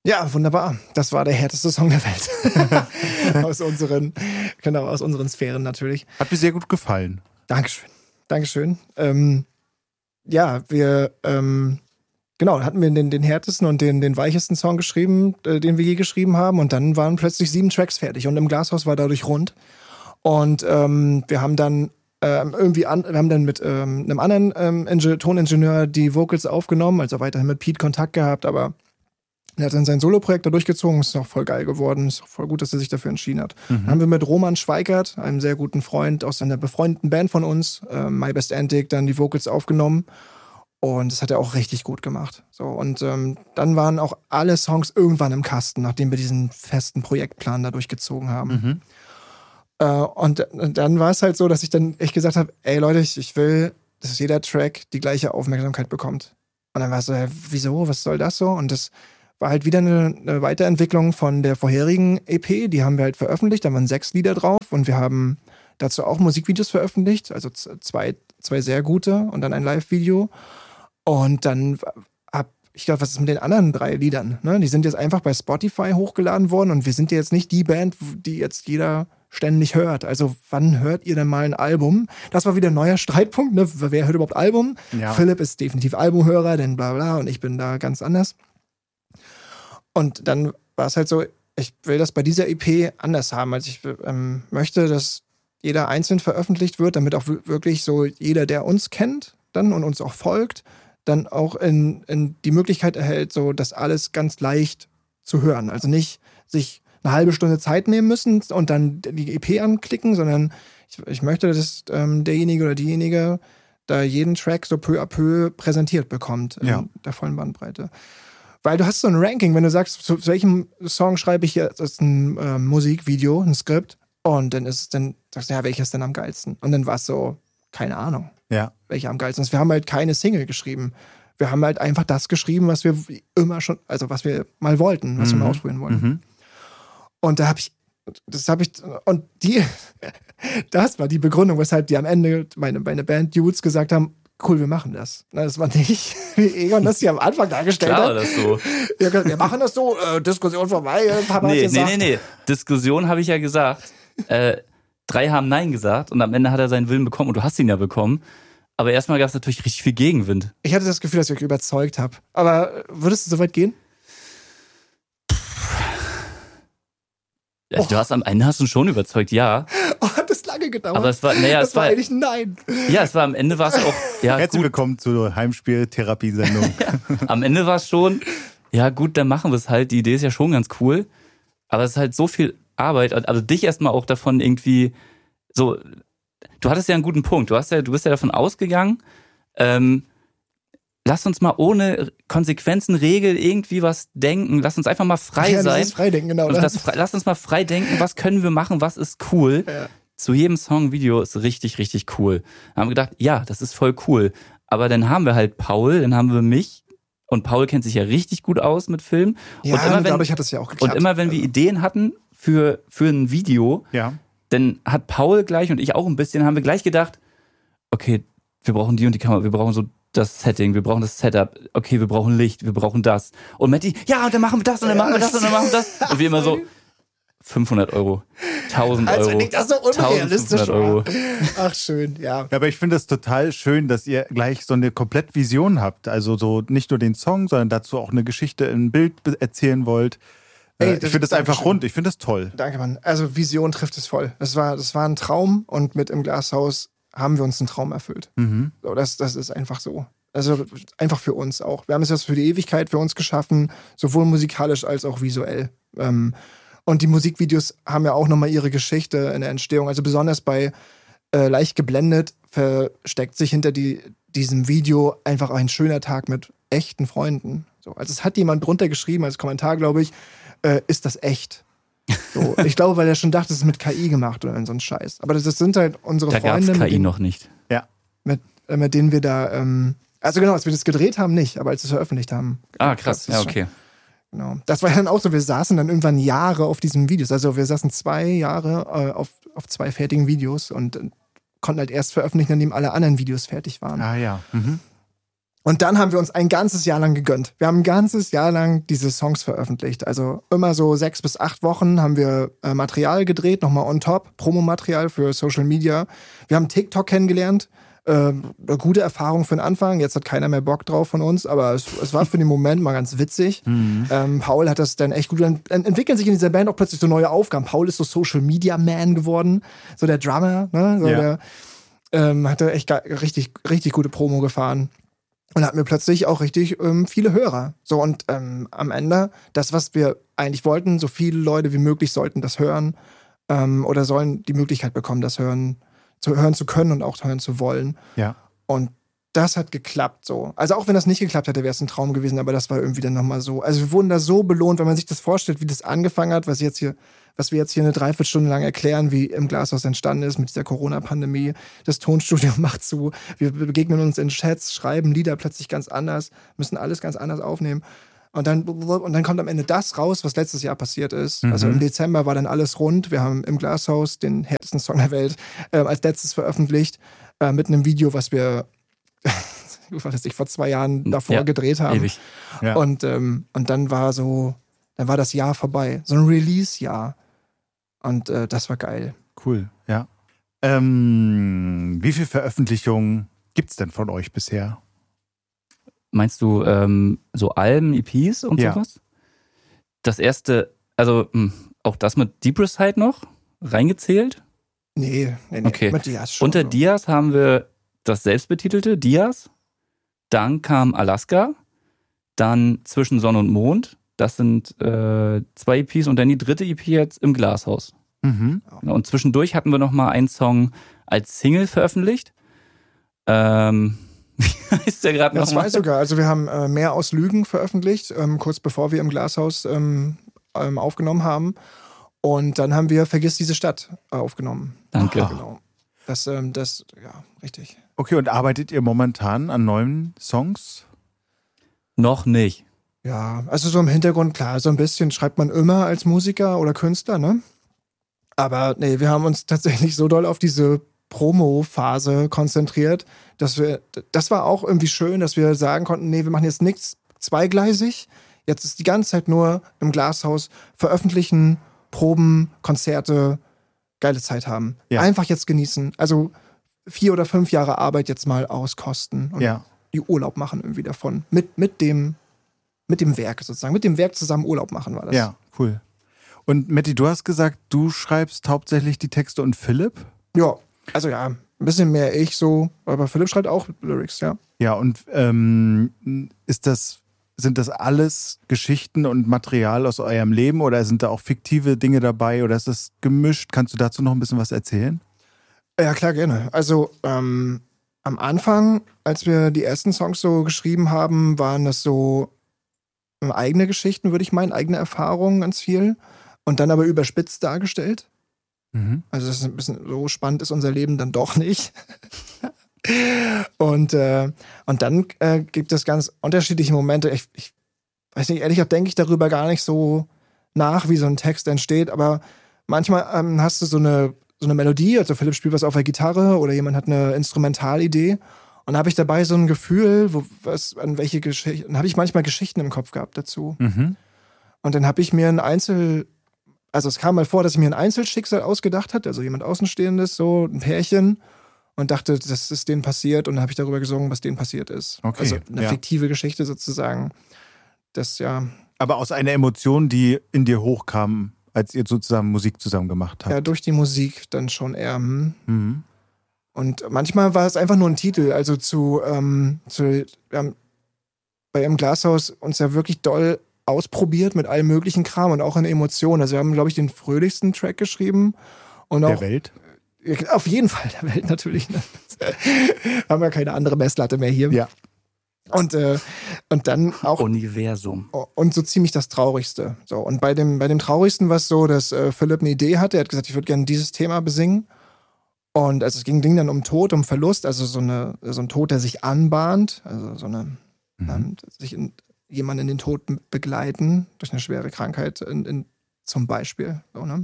Ja, wunderbar. Das war der härteste Song der Welt. aus unseren Sphären natürlich. Hat mir sehr gut gefallen. Dankeschön. Ja, wir hatten wir den härtesten und den weichesten Song geschrieben, den wir je geschrieben haben. Und dann waren plötzlich 7 Tracks fertig. Und im Glashaus war dadurch rund. Und wir haben dann mit einem anderen Toningenieur die Vocals aufgenommen, also weiterhin mit Pete Kontakt gehabt, aber er hat dann sein Soloprojekt da durchgezogen, ist auch voll geil geworden, ist auch voll gut, dass er sich dafür entschieden hat. Dann haben wir mit Roman Schweikert, einem sehr guten Freund aus einer befreundeten Band von uns, My Best Antic, dann die Vocals aufgenommen und das hat er auch richtig gut gemacht. So, und dann waren auch alle Songs irgendwann im Kasten, nachdem wir diesen festen Projektplan da durchgezogen haben. Und dann war es halt so, dass ich dann echt gesagt habe, ey Leute, ich will, dass jeder Track die gleiche Aufmerksamkeit bekommt. Und dann war es so, wieso, was soll das so? Und das war halt wieder eine Weiterentwicklung von der vorherigen EP, die haben wir halt veröffentlicht, da waren 6 Lieder drauf und wir haben dazu auch Musikvideos veröffentlicht, also zwei sehr gute und dann ein Live-Video. Und dann ich glaube, was ist mit den anderen 3 Liedern? Ne? Die sind jetzt einfach bei Spotify hochgeladen worden und wir sind ja jetzt nicht die Band, die jetzt jeder ständig hört. Also wann hört ihr denn mal ein Album? Das war wieder ein neuer Streitpunkt. Ne? Wer hört überhaupt Album? Ja. Philipp ist definitiv Albumhörer, denn bla bla und ich bin da ganz anders. Und dann war es halt so, ich will das bei dieser EP anders haben. Also ich möchte, dass jeder einzeln veröffentlicht wird, damit auch wirklich so jeder, der uns kennt dann und uns auch folgt, dann auch in die Möglichkeit erhält, so das alles ganz leicht zu hören. Also nicht sich eine halbe Stunde Zeit nehmen müssen und dann die EP anklicken, sondern ich möchte, dass derjenige oder diejenige da jeden Track so peu à peu präsentiert bekommt in der vollen Bandbreite. Weil du hast so ein Ranking, wenn du sagst, zu welchem Song schreibe ich jetzt ein Musikvideo, ein Skript, und dann sagst du, ja, welcher ist denn am geilsten? Und dann war es so, keine Ahnung, welcher am geilsten ist. Wir haben halt keine Single geschrieben. Wir haben halt einfach das geschrieben, was wir immer schon, also was wir mal wollten, was wir mal ausprobieren wollten. Und das war die Begründung, weshalb die am Ende meine Band-Dudes gesagt haben, cool, wir machen das. Das war nicht, wie Egon das hier am Anfang dargestellt hat. Klar, das so. Wir machen das so, Diskussion vorbei. Papa hat gesagt. Nee. Diskussion habe ich ja gesagt. 3 haben Nein gesagt und am Ende hat er seinen Willen bekommen und du hast ihn ja bekommen. Aber erstmal gab es natürlich richtig viel Gegenwind. Ich hatte das Gefühl, dass ich euch überzeugt habe. Aber würdest du so weit gehen? Ja, du hast am Ende schon überzeugt, ja. Hat das lange gedauert? Aber es war eigentlich ein Nein. Ja, am Ende war es auch. Ja, herzlich willkommen zur Heimspiel-Therapiesendung. Am Ende war es schon, ja gut, dann machen wir es halt. Die Idee ist ja schon ganz cool. Aber es ist halt so viel Arbeit. Also dich erstmal auch davon irgendwie so. Du hattest ja einen guten Punkt. Du bist ja davon ausgegangen, lass uns mal ohne Konsequenzen, Regel irgendwie was denken. Lass uns einfach mal frei sein. Das ist Freidenken, genau. Lass uns mal frei denken, was können wir machen, was ist cool. Ja. Zu jedem Song, Video ist richtig, richtig cool. Dann haben wir gedacht, ja, das ist voll cool. Aber dann haben wir halt Paul, dann haben wir mich. Und Paul kennt sich ja richtig gut aus mit Film. Ja, und dadurch hat das ja auch geklappt. Und immer wenn wir Ideen hatten für ein Video, dann hat Paul gleich und ich auch ein bisschen, haben wir gleich gedacht, okay, wir brauchen die und die Kamera, wir brauchen so das Setting, wir brauchen das Setup, okay, wir brauchen Licht, wir brauchen das. Und Matti, ja, und dann machen wir das und dann machen wir das und dann machen wir das. Und wir immer so, 500 Euro, 1000 Euro. Also nicht das so unrealistisch Euro. Ach, schön, ja. Aber ich finde es total schön, dass ihr gleich so eine komplett Vision habt. Also so nicht nur den Song, sondern dazu auch eine Geschichte in ein Bild erzählen wollt. Ich finde das einfach rund, ich finde das toll. Danke, Mann. Also Vision trifft es voll. Das war ein Traum und mit im Glashaus haben wir uns einen Traum erfüllt. So, das ist einfach so. Also einfach für uns auch. Wir haben es jetzt für die Ewigkeit für uns geschaffen, sowohl musikalisch als auch visuell. Und die Musikvideos haben ja auch nochmal ihre Geschichte in der Entstehung. Also besonders bei Leicht geblendet versteckt sich hinter diesem Video einfach ein schöner Tag mit echten Freunden. So, also es hat jemand drunter geschrieben als Kommentar, glaube ich, ist das echt? So, ich glaube, weil er schon dachte, es ist mit KI gemacht oder so ein Scheiß. Aber das sind halt unsere Freunde. Da gab es KI noch nicht. Ja. Mit denen wir da, also genau, als wir das gedreht haben, nicht, aber als wir es veröffentlicht haben. Ah, krass, ja, okay. Genau. Das war dann auch so, wir saßen dann irgendwann Jahre auf diesen Videos. Also wir saßen 2 Jahre auf 2 fertigen Videos und konnten halt erst veröffentlichen, nachdem alle anderen Videos fertig waren. Ah ja. Und dann haben wir uns ein ganzes Jahr lang gegönnt. Wir haben ein ganzes Jahr lang diese Songs veröffentlicht. Also immer so 6 bis 8 Wochen haben wir Material gedreht, nochmal on top, Promomaterial für Social Media. Wir haben TikTok kennengelernt. Eine gute Erfahrung für den Anfang. Jetzt hat keiner mehr Bock drauf von uns, aber es war für den Moment mal ganz witzig. Paul hat das dann echt gut. Dann entwickeln sich in dieser Band auch plötzlich so neue Aufgaben. Paul ist so Social Media Man geworden, so der Drummer, ne? So der hat da echt richtig, richtig gute Promo gefahren. Und hatten wir plötzlich auch richtig viele Hörer. So, und am Ende, das, was wir eigentlich wollten, so viele Leute wie möglich sollten das hören oder sollen die Möglichkeit bekommen, das hören zu können und auch hören zu wollen. Ja. Und das hat geklappt so. Also auch wenn das nicht geklappt hätte, wäre es ein Traum gewesen, aber das war irgendwie dann nochmal so. Also wir wurden da so belohnt, wenn man sich das vorstellt, wie das angefangen hat, was wir jetzt hier eine Dreiviertelstunde lang erklären, wie im Glashaus entstanden ist mit dieser Corona-Pandemie. Das Tonstudio macht zu. Wir begegnen uns in Chats, schreiben Lieder plötzlich ganz anders, müssen alles ganz anders aufnehmen. Und dann kommt am Ende das raus, was letztes Jahr passiert ist. Also im Dezember war dann alles rund. Wir haben im Glashaus den härtesten Song der Welt als letztes veröfflicht mit einem Video, was wir vor 2 Jahren davor gedreht haben. Ewig. Ja. Und dann war das Jahr vorbei. So ein Release-Jahr. Und das war geil. Cool, ja. Wie viele Veröffentlichungen gibt es denn von euch bisher? Meinst du so Alben, EPs und sowas? Das erste, also auch das mit Deep Recite noch reingezählt? Nee. Okay. Mit Diaz schon. Unter Diaz haben wir das selbstbetitelte Diaz. Dann kam Alaska. Dann Zwischen Sonne und Mond. Das sind 2 EPs und dann die dritte EP jetzt im Glashaus. Und zwischendurch hatten wir noch mal einen Song als Single veröffentlicht. Wie heißt der gerade noch? 2 sogar. Also wir haben Mehr aus Lügen veröffentlicht, kurz bevor wir im Glashaus aufgenommen haben. Und dann haben wir Vergiss diese Stadt aufgenommen. Danke. Genau. Das, richtig. Okay, und arbeitet ihr momentan an neuen Songs? Noch nicht. Ja, also so im Hintergrund, klar, so ein bisschen schreibt man immer als Musiker oder Künstler, ne? Aber nee, wir haben uns tatsächlich so doll auf diese Promo-Phase konzentriert, das war auch irgendwie schön, dass wir sagen konnten, nee, wir machen jetzt nichts zweigleisig. Jetzt ist die ganze Zeit nur im Glashaus veröffentlichen, Proben, Konzerte, geile Zeit haben. Ja. Einfach jetzt genießen. Also 4 oder 5 Jahre Arbeit jetzt mal auskosten und die Urlaub machen irgendwie davon. Mit dem Werk sozusagen. Mit dem Werk zusammen Urlaub machen war das. Ja, cool. Und Matti, du hast gesagt, du schreibst hauptsächlich die Texte und Philipp? Ja, also ein bisschen mehr ich so, aber Philipp schreibt auch Lyrics, ja. Ja, und sind das alles Geschichten und Material aus eurem Leben oder sind da auch fiktive Dinge dabei oder ist das gemischt? Kannst du dazu noch ein bisschen was erzählen? Ja, klar, gerne. Also am Anfang, als wir die ersten Songs so geschrieben haben, waren das so eigene Geschichten, würde ich meinen, eigene Erfahrungen ganz viel und dann aber überspitzt dargestellt. Also das ist ein bisschen so spannend ist unser Leben dann doch nicht. Und dann gibt es ganz unterschiedliche Momente. Ich weiß nicht, ehrlich gesagt denke ich darüber gar nicht so nach, wie so ein Text entsteht, aber manchmal hast du so eine Melodie, also Philipp spielt was auf der Gitarre oder jemand hat eine Instrumentalidee und habe ich dabei so ein Gefühl, dann habe ich manchmal Geschichten im Kopf gehabt dazu. Und dann habe ich mir es kam mal vor, dass ich mir ein Einzelschicksal ausgedacht hatte, also jemand Außenstehendes, so ein Pärchen, und dachte, das ist denen passiert, und dann habe ich darüber gesungen, was denen passiert ist. Okay, also eine fiktive Geschichte sozusagen. Aber aus einer Emotion, die in dir hochkam, als ihr sozusagen Musik zusammen gemacht habt. Ja, durch die Musik dann schon eher. Und manchmal war es einfach nur ein Titel, also wir haben bei Im Glashaus uns ja wirklich doll ausprobiert mit allem möglichen Kram und auch in Emotionen. Also wir haben, glaube ich, den fröhlichsten Track geschrieben. Und der auch, Welt? Auf jeden Fall der Welt natürlich. Ne? Haben wir keine andere Messlatte mehr hier. Ja. Und dann auch Universum. Und so ziemlich das Traurigste. So, und bei dem Traurigsten war es so, dass Philipp eine Idee hatte. Er hat gesagt, ich würde gerne dieses Thema besingen. Und also es ging dann um Tod, um Verlust, also so ein Tod, der sich anbahnt, also jemanden in den Tod begleiten durch eine schwere Krankheit, zum Beispiel. So, ne?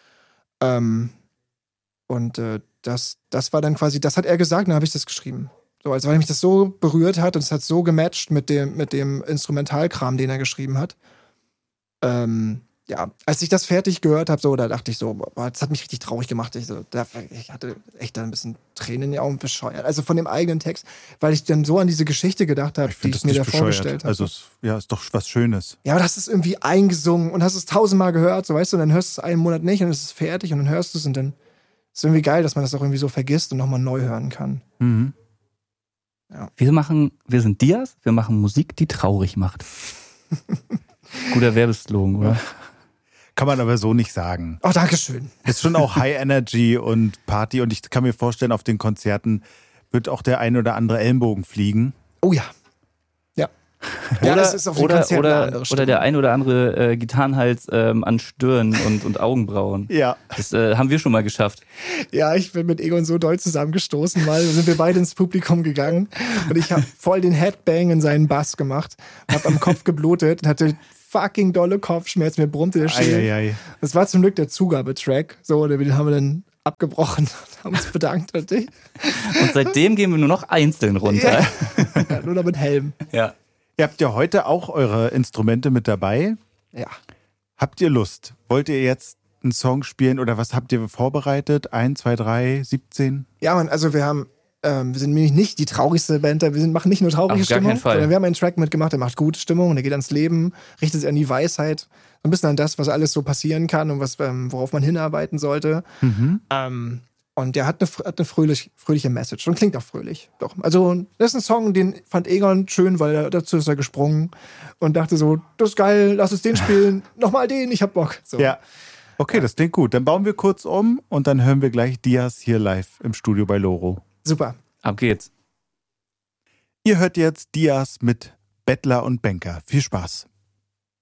Das war dann quasi, das hat er gesagt, dann habe ich das geschrieben. So, also weil mich das so berührt hat und es hat so gematcht mit dem Instrumentalkram, den er geschrieben hat. Ja, als ich das fertig gehört habe, so, da dachte ich so, boah, das hat mich richtig traurig gemacht. Ich hatte echt da ein bisschen Tränen in den Augen, bescheuert. Also von dem eigenen Text, weil ich dann so an diese Geschichte gedacht habe, die ich mir da vorgestellt habe. Also, ist doch was Schönes. Ja, aber das ist irgendwie eingesungen und hast es 1000-mal gehört, so, weißt du, und dann hörst du es einen Monat nicht und es ist fertig und dann hörst du es und dann ist es irgendwie geil, dass man das auch irgendwie so vergisst und nochmal neu hören kann. Mhm. Ja. Wir sind Dias, wir machen Musik, die traurig macht. Guter Werbeslogan, oder? Kann man aber so nicht sagen. Oh, dankeschön. Ist schon auch High Energy und Party und ich kann mir vorstellen, auf den Konzerten wird auch der ein oder andere Ellenbogen fliegen. Oh ja. Ja. Ja, das ist auf den Konzerten eine andere Stimme. Oder der ein oder andere Gitarrenhals an Stirn und Augenbrauen. Ja. Das haben wir schon mal geschafft. Ja, ich bin mit Egon so doll zusammengestoßen, weil sind wir beide ins Publikum gegangen und ich habe voll den Headbang in seinen Bass gemacht, habe am Kopf geblutet und hatte fucking dolle Kopfschmerzen, mir brummte der Schädel. Das war zum Glück der Zugabetrack, so, den haben wir dann abgebrochen und haben uns bedankt. Und seitdem gehen wir nur noch einzeln runter. Ja, nur noch mit Helm. Ja. Ihr habt ja heute auch eure Instrumente mit dabei. Ja. Habt ihr Lust? Wollt ihr jetzt einen Song spielen oder was habt ihr vorbereitet? 1, 2, 3, 17? Ja, Mann, also wir sind nämlich nicht die traurigste Band, machen nicht nur traurige Stimmung, gar keinen Fall. sondern wir haben einen Track mitgemacht, der macht gute Stimmung, der geht ans Leben, richtet sich an die Weisheit, so ein bisschen an das, was alles so passieren kann und worauf man hinarbeiten sollte. Mhm. Und der hat eine fröhliche Message und klingt auch fröhlich. Doch. Also, das ist ein Song, den fand Egon schön, weil dazu ist er gesprungen und dachte so, das ist geil, lass uns den spielen, nochmal den, ich hab Bock. So. Ja. Okay, das klingt gut. Dann bauen wir kurz um und dann hören wir gleich Dias hier live im Studio bei Loro. Super. Ab geht's. Ihr hört jetzt Dias mit Bettler und Banker. Viel Spaß.